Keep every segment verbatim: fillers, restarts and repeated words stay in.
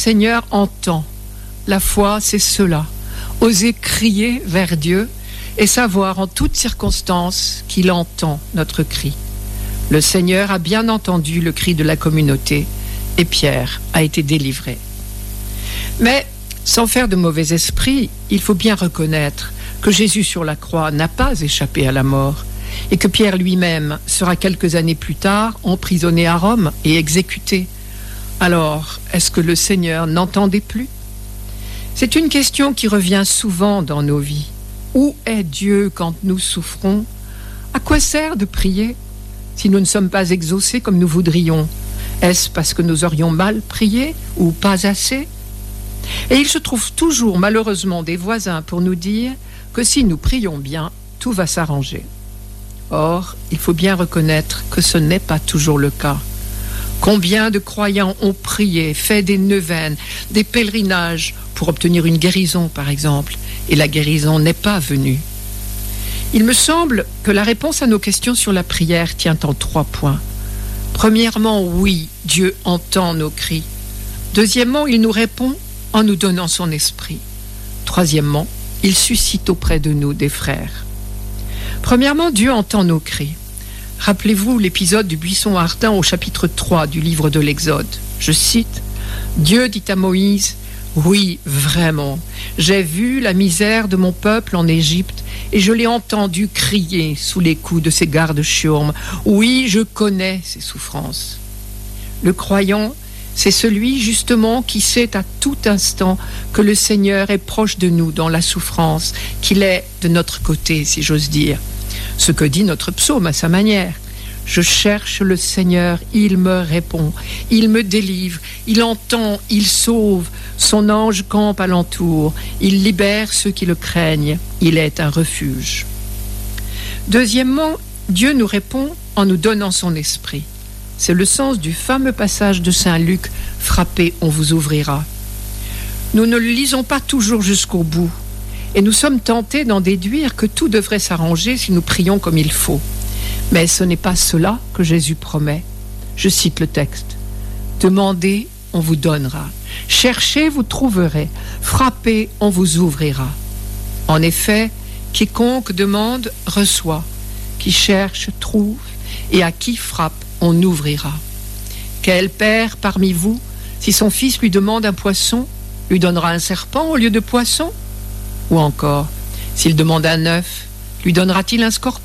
Seigneur entend. La foi, c'est cela. Oser crier vers Dieu et savoir en toutes circonstances qu'il entend notre cri. Le Seigneur a bien entendu le cri de la communauté et Pierre a été délivré. Mais sans faire de mauvais esprit, il faut bien reconnaître que Jésus sur la croix n'a pas échappé à la mort et que Pierre lui-même sera quelques années plus tard emprisonné à Rome et exécuté. Alors, est-ce que le Seigneur n'entendait plus ? C'est une question qui revient souvent dans nos vies. Où est Dieu quand nous souffrons ? À quoi sert de prier si nous ne sommes pas exaucés comme nous voudrions ? Est-ce parce que nous aurions mal prié ou pas assez ? Et il se trouve toujours malheureusement des voisins pour nous dire que si nous prions bien, tout va s'arranger. Or, il faut bien reconnaître que ce n'est pas toujours le cas. Combien de croyants ont prié, fait des neuvaines, des pèlerinages pour obtenir une guérison, par exemple, et la guérison n'est pas venue. Il me semble que la réponse à nos questions sur la prière tient en trois points. Premièrement, oui, Dieu entend nos cris. Deuxièmement, il nous répond en nous donnant son esprit. Troisièmement, il suscite auprès de nous des frères. Premièrement, Dieu entend nos cris. Rappelez-vous l'épisode du buisson ardent au chapitre trois du livre de l'Exode. Je cite, « Dieu dit à Moïse, « Oui, vraiment, j'ai vu la misère de mon peuple en Égypte et je l'ai entendu crier sous les coups de ses gardes chiourmes. Oui, je connais ses souffrances. » Le croyant, c'est celui justement qui sait à tout instant que le Seigneur est proche de nous dans la souffrance, qu'il est de notre côté, si j'ose dire. Ce que dit notre psaume à sa manière. Je cherche le Seigneur, il me répond, il me délivre, il entend, il sauve, son ange campe alentour, il libère ceux qui le craignent, il est un refuge. Deuxièmement, Dieu nous répond en nous donnant son esprit. C'est le sens du fameux passage de Saint Luc, « Frappez, on vous ouvrira ». Nous ne le lisons pas toujours jusqu'au bout, et nous sommes tentés d'en déduire que tout devrait s'arranger si nous prions comme il faut. Mais ce n'est pas cela que Jésus promet. Je cite le texte. « Demandez, on vous donnera. Cherchez, vous trouverez. Frappez, on vous ouvrira. » En effet, quiconque demande, reçoit. Qui cherche, trouve. Et à qui frappe, on ouvrira. Quel père parmi vous, si son fils lui demande un poisson, lui donnera un serpent au lieu de poisson ? Ou encore, s'il demande un œuf, lui donnera-t-il un scorpion ?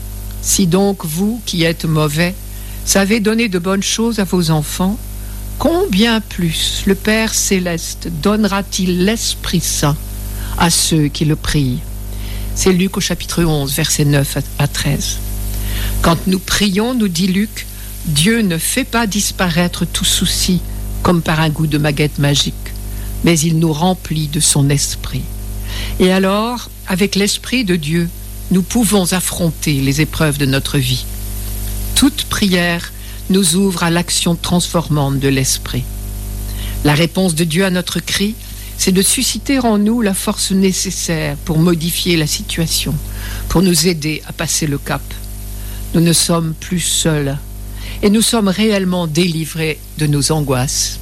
Si donc vous, qui êtes mauvais, savez donner de bonnes choses à vos enfants, combien plus le Père céleste donnera-t-il l'Esprit Saint à ceux qui le prient ? C'est Luc au chapitre onze, versets neuf à treize. Quand nous prions, nous dit Luc, Dieu ne fait pas disparaître tout souci comme par un goût de baguette magique, mais il nous remplit de son esprit. Et alors, avec l'Esprit de Dieu, nous pouvons affronter les épreuves de notre vie. Toute prière nous ouvre à l'action transformante de l'Esprit. La réponse de Dieu à notre cri, c'est de susciter en nous la force nécessaire pour modifier la situation, pour nous aider à passer le cap. Nous ne sommes plus seuls et nous sommes réellement délivrés de nos angoisses.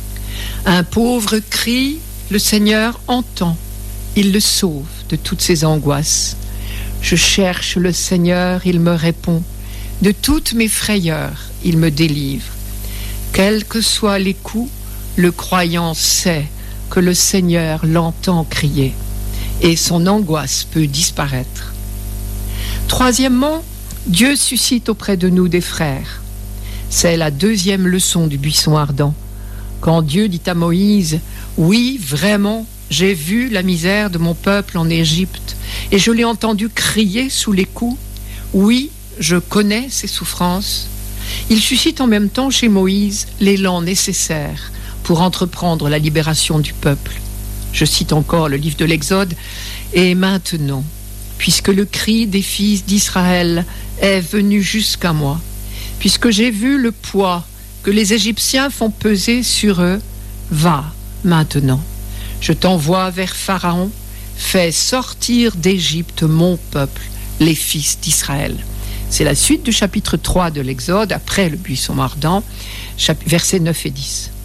Un pauvre crie, le Seigneur entend. Il le sauve de toutes ses angoisses. Je cherche le Seigneur, il me répond. De toutes mes frayeurs, il me délivre. Quels que soient les coups, le croyant sait que le Seigneur l'entend crier et son angoisse peut disparaître. Troisièmement, Dieu suscite auprès de nous des frères. C'est la deuxième leçon du buisson ardent. Quand Dieu dit à Moïse, « Oui, vraiment, j'ai vu la misère de mon peuple en Égypte et je l'ai entendu crier sous les coups. Oui, je connais ses souffrances. » Il suscite en même temps chez Moïse l'élan nécessaire pour entreprendre la libération du peuple. Je cite encore le livre de l'Exode. « Et maintenant, puisque le cri des fils d'Israël est venu jusqu'à moi, puisque j'ai vu le poids que les Égyptiens font peser sur eux, va maintenant. Je t'envoie vers Pharaon, fais sortir d'Égypte mon peuple, les fils d'Israël. » C'est la suite du chapitre trois de l'Exode, après le buisson ardent, versets neuf et dix.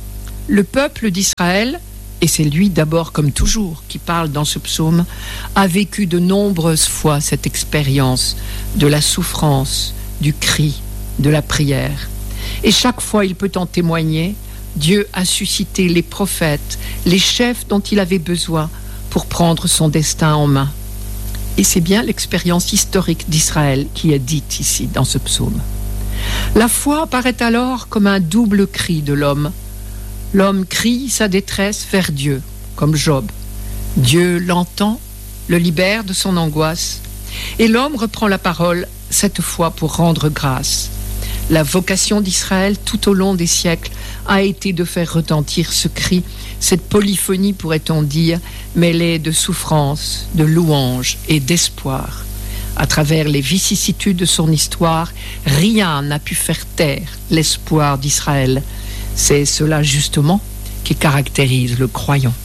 Le peuple d'Israël, et c'est lui d'abord comme toujours qui parle dans ce psaume, a vécu de nombreuses fois cette expérience de la souffrance, du cri, de la prière. Et chaque fois il peut en témoigner, Dieu a suscité les prophètes, les chefs dont il avait besoin pour prendre son destin en main. Et c'est bien l'expérience historique d'Israël qui est dite ici dans ce psaume. La foi apparaît alors comme un double cri de l'homme. L'homme crie sa détresse vers Dieu, comme Job. Dieu l'entend, le libère de son angoisse, et l'homme reprend la parole, cette fois pour rendre grâce. La vocation d'Israël tout au long des siècles a été de faire retentir ce cri, cette polyphonie pourrait-on dire, mêlée de souffrance, de louange et d'espoir. À travers les vicissitudes de son histoire, rien n'a pu faire taire l'espoir d'Israël. C'est cela justement qui caractérise le croyant.